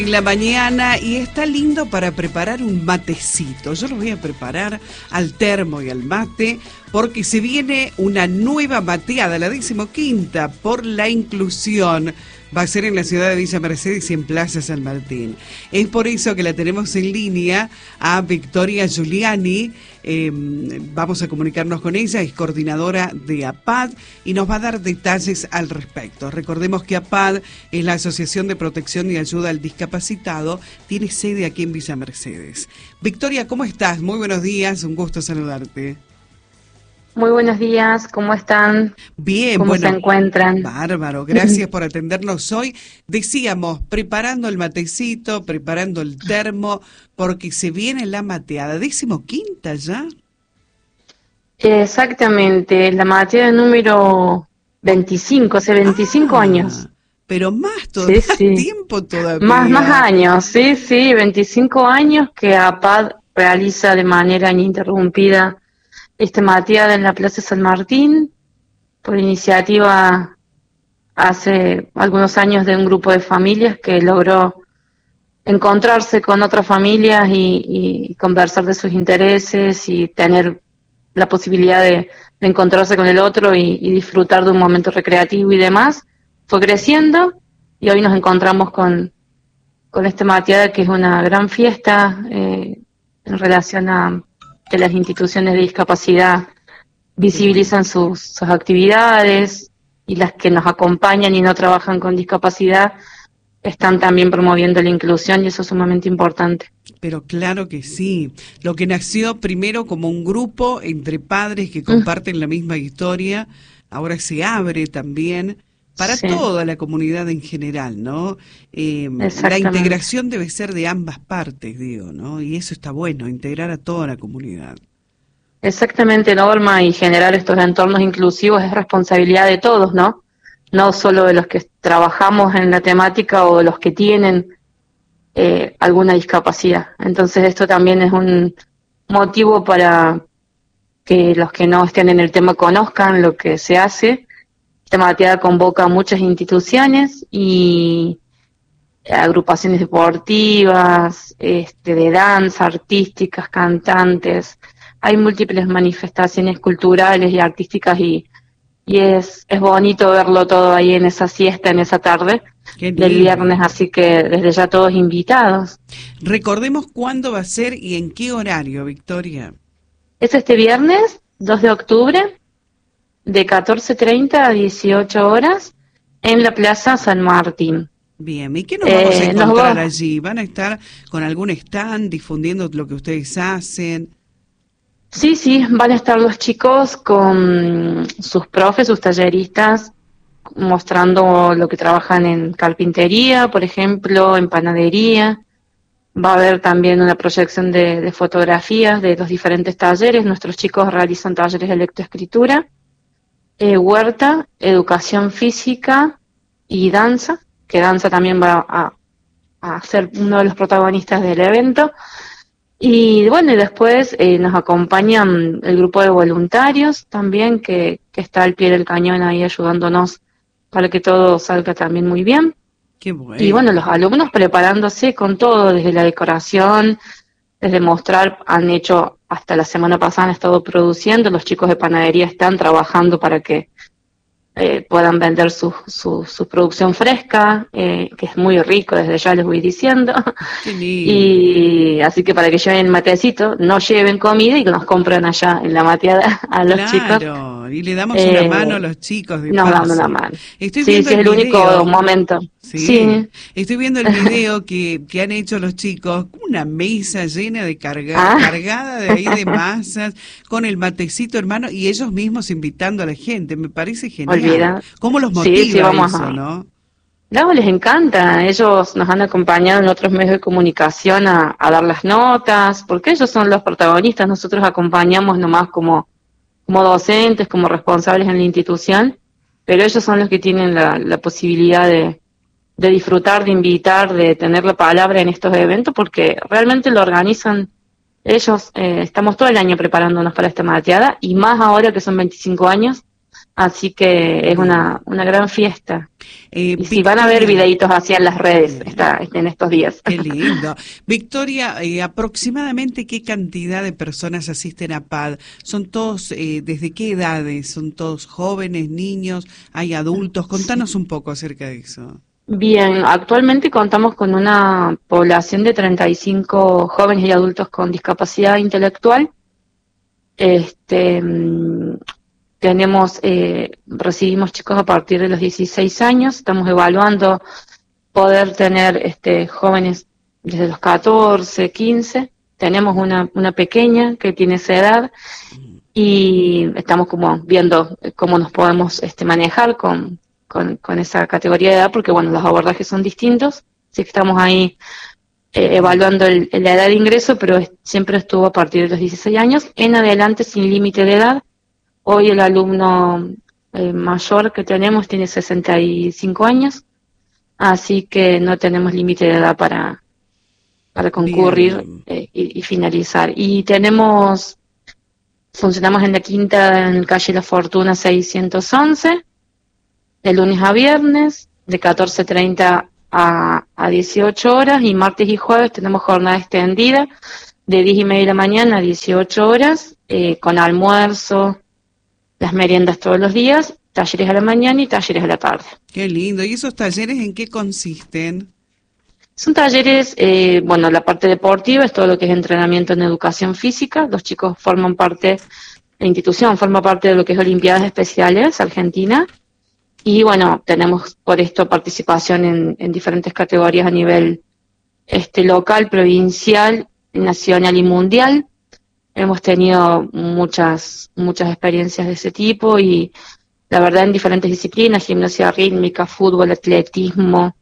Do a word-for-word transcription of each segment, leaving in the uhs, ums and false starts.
En la mañana y está lindo para preparar un matecito. Yo lo voy a preparar al termo y al mate porque se viene una nueva mateada, la decimoquinta, por la inclusión. Va a ser en la ciudad de Villa Mercedes y en Plaza San Martín. Es por eso que la tenemos en línea a Victoria Giuliani. Eh, vamos a comunicarnos con ella, es coordinadora de APAD y nos va a dar detalles al respecto. Recordemos que APAD es la Asociación de Protección y Ayuda al Discapacitado, tiene sede aquí en Villa Mercedes. Victoria, ¿cómo estás? Muy buenos días, un gusto saludarte. Muy buenos días, ¿cómo están? Bien, ¿Cómo bueno, se encuentran? Bárbaro, gracias por atendernos hoy. Decíamos, preparando el matecito, preparando el termo, porque se viene la mateada. ¿Decimoquinta ya? Exactamente, la mateada número veinticinco, hace veinticinco ah, años. Pero más, todavía, sí, sí. más tiempo todavía. Más, más años, sí, sí, veinticinco años que APAD realiza de manera ininterrumpida esta mateada en la Plaza San Martín, por iniciativa hace algunos años de un grupo de familias que logró encontrarse con otras familias y, y conversar de sus intereses y tener la posibilidad de, de encontrarse con el otro y, y disfrutar de un momento recreativo y demás. Fue creciendo y hoy nos encontramos con, con esta mateada que es una gran fiesta eh, en relación a que las instituciones de discapacidad visibilizan sus, sus actividades y las que nos acompañan y no trabajan con discapacidad están también promoviendo la inclusión y eso es sumamente importante. Pero claro que sí. Lo que nació primero como un grupo entre padres que comparten mm. la misma historia, ahora se abre también para sí. toda la comunidad en general, ¿no? Eh, la integración debe ser de ambas partes, digo, ¿no? Y eso está bueno, integrar a toda la comunidad. Exactamente, Norma, y generar estos entornos inclusivos es responsabilidad de todos, ¿no? No solo de los que trabajamos en la temática o de los que tienen eh, alguna discapacidad. Entonces esto también es un motivo para que los que no estén en el tema conozcan lo que se hace. Esta mateada convoca a muchas instituciones y agrupaciones deportivas, este, de danza, artísticas, cantantes. Hay múltiples manifestaciones culturales y artísticas y, y es, es bonito verlo todo ahí en esa siesta, en esa tarde del viernes, así que desde ya todos invitados. Recordemos cuándo va a ser y en qué horario, Victoria. Es este viernes, dos de octubre, de catorce treinta a dieciocho horas, en la Plaza San Martín. Bien, ¿y qué nos vamos eh, a encontrar nos... allí? ¿Van a estar con algún stand difundiendo lo que ustedes hacen? Sí, sí, van a estar los chicos con sus profes, sus talleristas, mostrando lo que trabajan en carpintería, por ejemplo, en panadería. Va a haber también una proyección de, de fotografías de los diferentes talleres. Nuestros chicos realizan talleres de lectoescritura, eh, huerta, educación física y danza, que danza también va a, a ser uno de los protagonistas del evento. Y bueno, y después eh, nos acompañan el grupo de voluntarios también, que, que está al pie del cañón ahí ayudándonos para que todo salga también muy bien. Qué bueno. Y bueno, los alumnos preparándose con todo, desde la decoración, desde mostrar, han hecho, hasta la semana pasada han estado produciendo, los chicos de panadería están trabajando para que eh, puedan vender su, su, su producción fresca, eh, que es muy rico, desde ya les voy diciendo. Qué lindo. Y así que para que lleven matecito, no lleven comida y que nos compren allá en la mateada a los claro, chicos. Claro, y le damos eh, una mano a los chicos. De nos paso. damos una mano. Estoy sí, viendo sí, el es el video. único momento. Sí, sí. Estoy viendo el video que, que han hecho los chicos, una mesa llena de carga, ah. cargada de ahí de masas, con el matecito, hermano, y ellos mismos invitando a la gente. Me parece genial. Olvida. ¿Cómo los motiva sí, sí, vamos eso, a... no? No, les encanta. Ellos nos han acompañado en otros medios de comunicación a, a dar las notas, porque ellos son los protagonistas. Nosotros acompañamos nomás como, como docentes, como responsables en la institución, pero ellos son los que tienen la, la posibilidad de, de disfrutar, de invitar, de tener la palabra en estos eventos, porque realmente lo organizan ellos. Eh, estamos todo el año preparándonos para esta mateada, y más ahora que son veinticinco años, Así que es una, una gran fiesta. Eh, Y si van a ver Victoria, videitos así en las redes esta, en estos días. qué lindo. Victoria, eh, aproximadamente qué cantidad de personas asisten a P A D. ¿Son todos, eh, desde qué edades? ¿Son todos jóvenes, niños? ¿Hay adultos? Contanos un poco acerca de eso. Bien, actualmente contamos con una población de treinta y cinco jóvenes y adultos con discapacidad intelectual. Este, mm, tenemos, eh, recibimos chicos a partir de los dieciséis años. Estamos evaluando poder tener este, jóvenes desde los catorce, quince. Tenemos una, una pequeña que tiene esa edad y estamos como viendo cómo nos podemos este, manejar con, con, con esa categoría de edad, porque bueno, los abordajes son distintos, así que estamos ahí eh, evaluando el, la edad de ingreso, pero es, siempre estuvo a partir de los dieciséis años, en adelante sin límite de edad. Hoy el alumno eh, mayor que tenemos tiene sesenta y cinco años, así que no tenemos límite de edad para, para concurrir eh, y, y finalizar. Y tenemos, funcionamos en la quinta, en calle La Fortuna seiscientos once, de lunes a viernes, de catorce treinta a, a dieciocho horas, y martes y jueves tenemos jornada extendida, de diez y media de la mañana a dieciocho horas, eh, con almuerzo, las meriendas todos los días, talleres a la mañana y talleres a la tarde. Qué lindo. ¿Y esos talleres en qué consisten? Son talleres, eh, bueno, la parte deportiva es todo lo que es entrenamiento en educación física. Los chicos forman parte, la institución forma parte de lo que es Olimpiadas Especiales Argentina. Y bueno, tenemos por esto participación en, en diferentes categorías a nivel este local, provincial, nacional y mundial. Hemos tenido muchas, muchas experiencias de ese tipo y la verdad en diferentes disciplinas: gimnasia rítmica, fútbol, atletismo,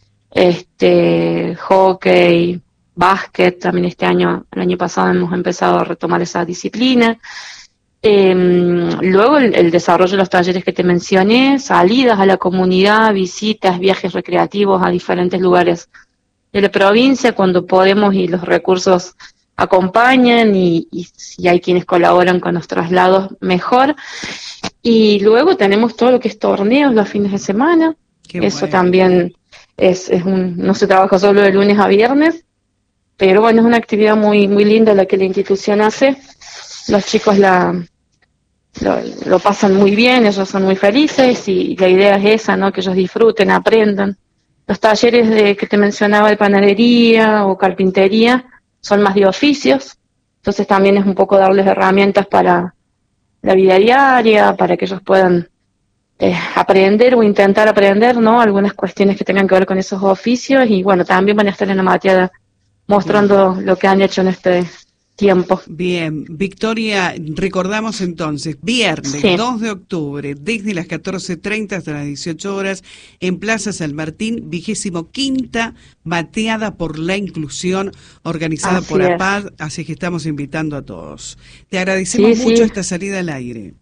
este, hockey, básquet. También este año, el año pasado hemos empezado a retomar esa disciplina. Eh, luego el, el desarrollo de los talleres que te mencioné, salidas a la comunidad, visitas, viajes recreativos a diferentes lugares de la provincia cuando podemos y los recursos acompañan, y, y si hay quienes colaboran con los traslados, mejor. Y luego tenemos todo lo que es torneos los fines de semana. Qué Eso bueno. También es, es un, no se trabaja solo de lunes a viernes, pero bueno, es una actividad muy muy linda la que la institución hace. Los chicos la lo, lo pasan muy bien, ellos son muy felices y la idea es esa, ¿no? Que ellos disfruten, aprendan. Los talleres de que te mencionaba de panadería o carpintería son más de oficios, entonces también es un poco darles herramientas para la vida diaria, para que ellos puedan eh, aprender o intentar aprender, ¿no? Algunas cuestiones que tengan que ver con esos oficios, y bueno, también van a estar en la materia mostrando Bien. Lo que han hecho en este tiempo. Bien, Victoria, recordamos entonces, viernes sí. dos de octubre, desde las catorce treinta hasta las dieciocho horas, en Plaza San Martín, vigésimo quinta Mateada por la Inclusión, organizada así por es. A P A D, así que estamos invitando a todos. Te agradecemos sí, mucho sí. esta salida al aire.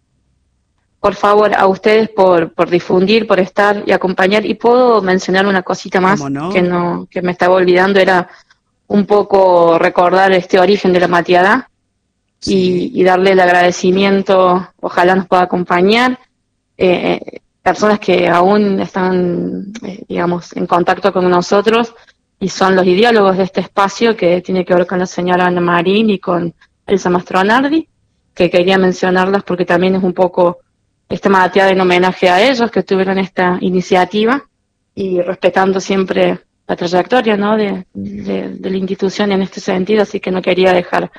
Por favor, a ustedes por, por difundir, por estar y acompañar. Y puedo mencionar una cosita más no? que no que me estaba olvidando, era un poco recordar este origen de la mateada sí. y, y darle el agradecimiento, ojalá nos pueda acompañar, eh, personas que aún están, eh, digamos, en contacto con nosotros y son los ideólogos de este espacio, que tiene que ver con la señora Ana Marín y con Elsa Mastronardi, que quería mencionarlas porque también es un poco esta mateada en homenaje a ellos que tuvieron esta iniciativa y respetando siempre la trayectoria, ¿no? de, de, de la institución en este sentido, así que no quería dejar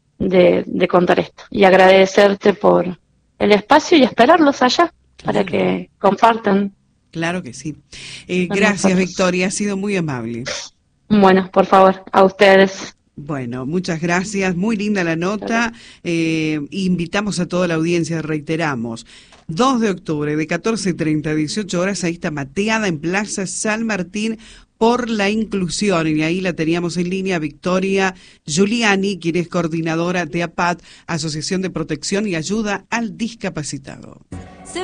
de, de contar esto. Y agradecerte por el espacio y esperarlos allá claro. para que compartan. Claro que sí. Eh, gracias, Victoria, ha sido muy amable. Bueno, por favor, a ustedes. Bueno, muchas gracias, muy linda la nota, eh, invitamos a toda la audiencia, reiteramos, dos de octubre de catorce treinta a dieciocho horas, ahí está Mateada en Plaza San Martín por la Inclusión, y ahí la teníamos en línea Victoria Giuliani, quien es coordinadora de A P A D, Asociación de Protección y Ayuda al Discapacitado.